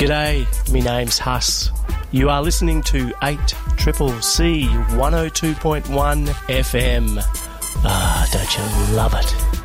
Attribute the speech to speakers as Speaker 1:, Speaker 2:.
Speaker 1: G'day, me name's Huss. You are listening to 8CCC 102.1 FM. Ah, don't you love it?